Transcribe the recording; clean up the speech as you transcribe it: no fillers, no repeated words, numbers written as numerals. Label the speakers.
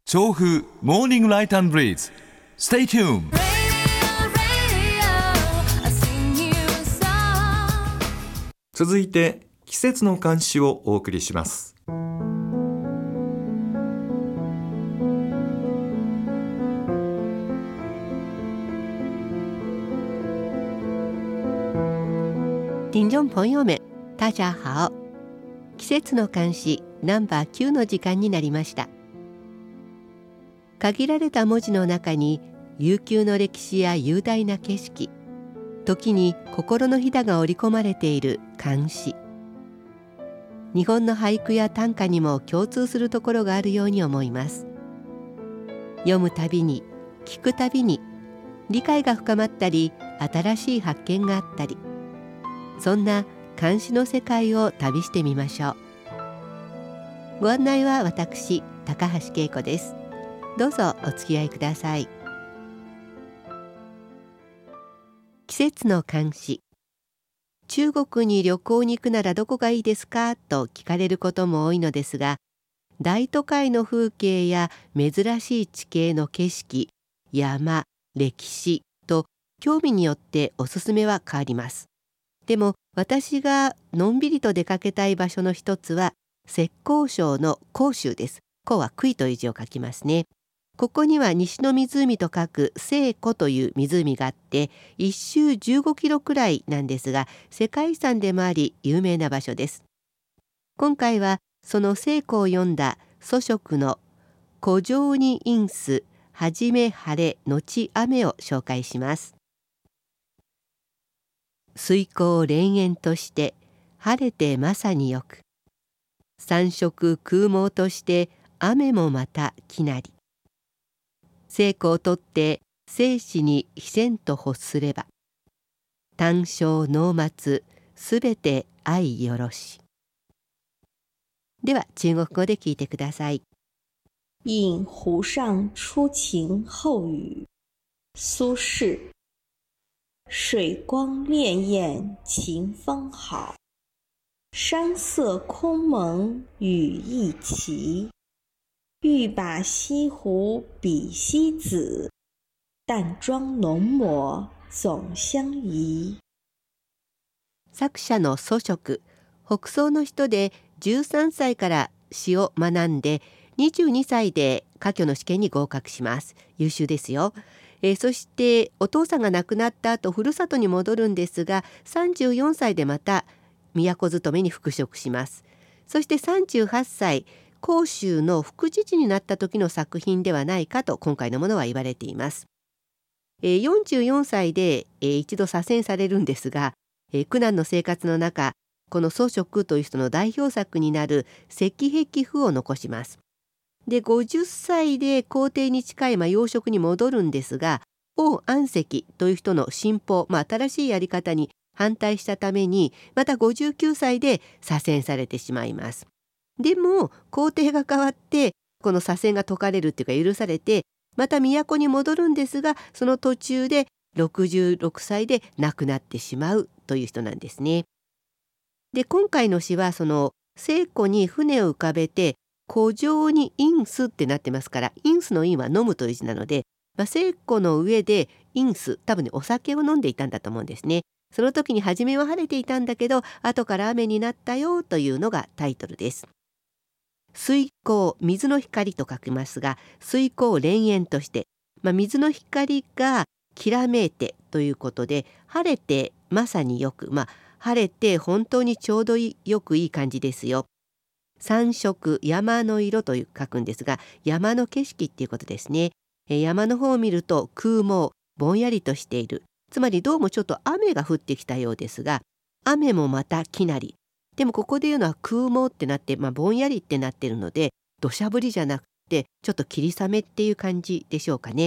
Speaker 1: 調布モーニングライト&ブリーズ Stay tuned。
Speaker 2: 続いて季節の漢詩をお送りします。
Speaker 3: 听众朋友们大家好。季節の漢詩ナンバー9の時間になりました。限られた文字の中に悠久の歴史や雄大な景色、時に心のひだが織り込まれている漢詩。日本の俳句や短歌にも共通するところがあるように思います。読むたびに聞くたびに理解が深まったり、新しい発見があったり、そんな漢詩の世界を旅してみましょう。ご案内は私、高橋恵子です。どうぞお付き合いください。季節の漢詩。中国に旅行に行くならどこがいいですかと聞かれることも多いのですが、大都会の風景や珍しい地形の景色、山、歴史と興味によっておすすめは変わります。でも私がのんびりと出かけたい場所の一つは浙江省の杭州です。杭は杭という字を書きますね。ここには西の湖と書く西湖という湖があって、一周15キロくらいなんですが、世界遺産でもあり有名な場所です。今回はその西湖を読んだ祖食の湖上に陰すはじめ晴れ後雨を紹介します。水光漣々として晴れてまさによく、三色空蒙として雨もまたきなり。西湖をとって生死に非然と欲すれば、単生能末すべて愛よろし。では中国語で聞いてください。
Speaker 4: 应湖上初晴后雨，苏轼。水光潋滟晴方好，山色空蒙雨亦奇。欲把西湖比西子，淡妆浓抹总相宜。
Speaker 3: 作者の祖食、北宋の人で13歳から詩を学んで22歳で科挙の試験に合格します。優秀ですよ。そしてお父さんが亡くなった後ふるさとに戻るんですが、34歳でまた都勤めに復職します。そして38歳、杭州の副知事になった時の作品ではないかと今回のものは言われています。44歳で一度左遷されるんですが、苦難の生活の中、この祖食という人の代表作になる石壁譜を残します。で50歳で皇帝に近い要職に戻るんですが、王安石という人の新法、新しいやり方に反対したためにまた59歳で左遷されてしまいます。でも皇帝が変わってこの左遷が解かれるっていうか許されて、また都に戻るんですが、その途中で66歳で亡くなってしまうという人なんですね。で今回の詩はその西湖に船を浮かべて湖上に飲すってなってますから、飲すの飲は飲むという字なので、西湖の上で飲す、多分ねお酒を飲んでいたんだと思うんですね。その時に初めは晴れていたんだけど後から雨になったよというのがタイトルです。水光、水の光と書きますが、水光漣々として、水の光がきらめいてということで、晴れてまさによく、晴れて本当にちょうどよくいい感じですよ。三色、山の色という書くんですが、山の景色っていうことですね。山の方を見ると空蒙、ぼんやりとしている。つまりどうもちょっと雨が降ってきたようですが、雨もまたきなり。でもここで言うのは空蒙ってなって、ぼんやりってなってるので、土砂降りじゃなくてちょっと霧雨っていう感じでしょうかね。